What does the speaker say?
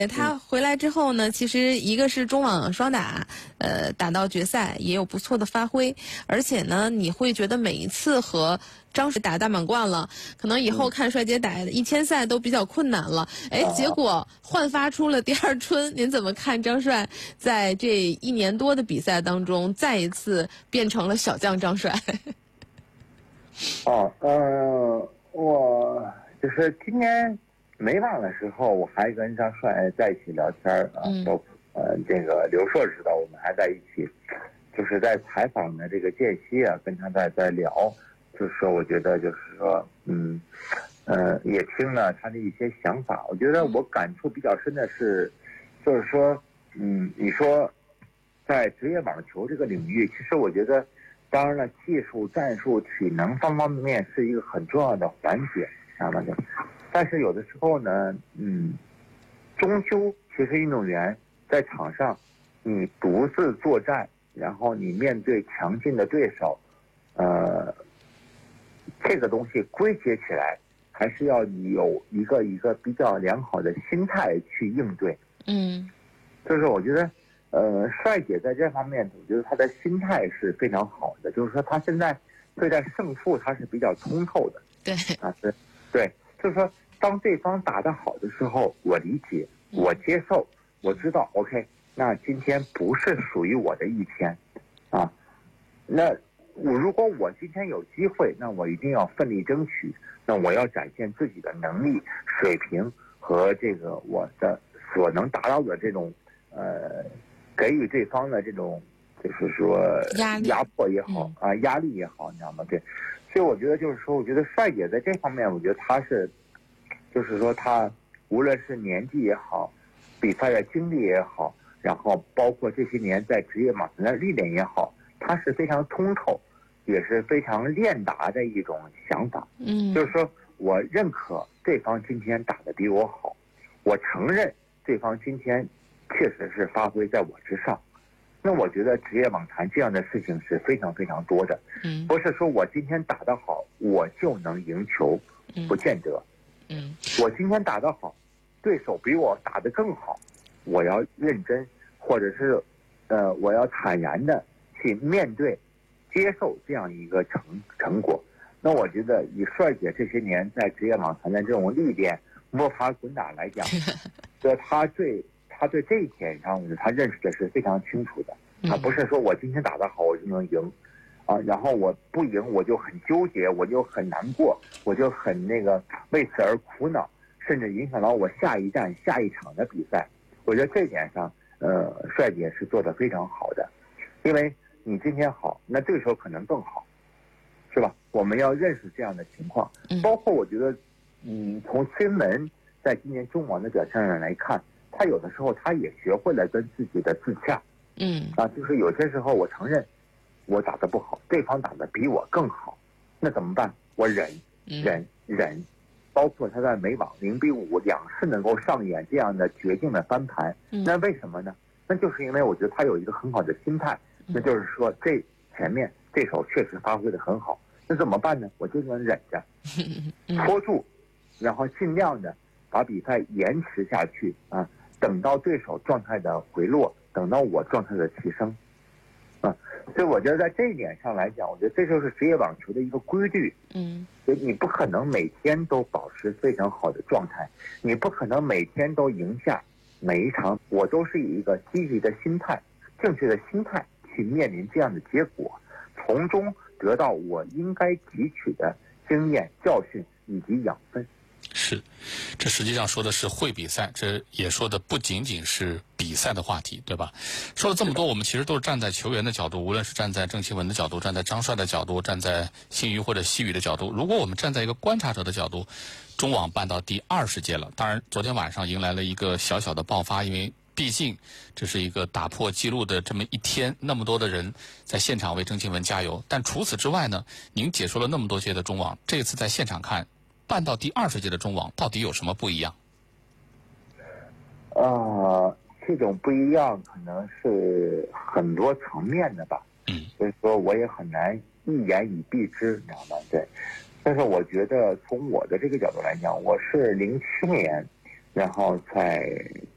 他回来之后呢，其实一个是中网双打，打到决赛也有不错的发挥，而且呢，你会觉得每一次和张帅打大满贯了，可能以后看帅姐打1000赛都比较困难了。哎，结果焕发出了第二春。您怎么看张帅在这1年多的比赛当中，再一次变成了小将张帅？ 我就是今年美网的时候，我还跟张帅在一起聊天啊，这个刘硕知道我们还在一起，就是在采访的这个间隙啊，跟他在聊，就是说我觉得就是说，也听了他的一些想法，我觉得我感触比较深的是，就是说，你说在职业网球这个领域，其实我觉得，当然了，技术、战术、体能方方面面是一个很重要的环节，知道吗？但是有的时候呢，终究其实运动员在场上，你独自作战，然后你面对强劲的对手，这个东西归结起来，还是要有一个比较良好的心态去应对。就是我觉得，帅姐在这方面，我觉得她的心态是非常好的，就是说她现在对待胜负她是比较通透的。 对啊，对，就是说，当对方打得好的时候，我理解，我接受，我知道 ，OK， 那今天不是属于我的一天，啊，那如果我今天有机会，那我一定要奋力争取，那我要展现自己的能力、水平和这个我的所能达到的这种给予对方的这种就是说压迫也好啊，压力也好，你知道吗？对。所以我觉得就是说，我觉得帅姐在这方面，我觉得她是，就是说她无论是年纪也好，比赛的经历也好，然后包括这些年在职业网球的历练也好，她是非常通透，也是非常练达的一种想法。就是说我认可对方今天打得比我好，我承认对方今天确实是发挥在我之上。那我觉得职业网坛这样的事情是非常非常多的，不是说我今天打得好，我就能赢球，不见得。我今天打得好，对手比我打得更好，我要认真，或者是，我要坦然的去面对、接受这样一个成果。那我觉得以帅姐这些年在职业网坛的这种历练、摸爬滚打来讲，他对这一点上，我觉得他认识的是非常清楚的。他不是说我今天打得好我就能赢，啊，然后我不赢我就很纠结，我就很难过，我就很为此而苦恼，甚至影响到我下一站、下一场的比赛。我觉得这点上，帅姐是做得非常好的，因为你今天好，那对手可能更好，是吧？我们要认识这样的情况，包括我觉得，从崔文在今年中网的表现上来看。他有的时候他也学会了跟自己的自洽，就是有些时候我承认我打得不好，对方打得比我更好，那怎么办？我忍，包括他在美网0-5-2次能够上演这样的绝境的翻盘，那为什么呢？那就是因为我觉得他有一个很好的心态，那就是说这前面对手确实发挥得很好，那怎么办呢？我就能忍着，拖住，然后尽量的把比赛延迟下去啊。等到对手状态的回落，等到我状态的提升，所以我觉得在这一点上来讲，我觉得这就是职业网球的一个规律。所以你不可能每天都保持非常好的状态，你不可能每天都赢下每一场。我都是以一个积极的心态、正确的心态去面临这样的结果，从中得到我应该汲取的经验、教训以及养分。 是，这实际上说的是会比赛，这也说的不仅仅是比赛的话题，对吧？说了这么多，我们其实都是站在球员的角度，无论是站在郑钦文的角度，站在张帅的角度，站在新宇或者西宇的角度。如果我们站在一个观察者的角度，中网办到第20届了，当然昨天晚上迎来了一个小小的爆发，因为毕竟这是一个打破纪录的这么一天，那么多的人在现场为郑钦文加油。但除此之外呢，您解说了那么多届的中网，这次在现场看办到第20届的中网到底有什么不一样？ 这种不一样可能是很多层面的吧。所以说我也很难一言以蔽之，你知道吗？对。但是我觉得从我的这个角度来讲，我是07年，然后在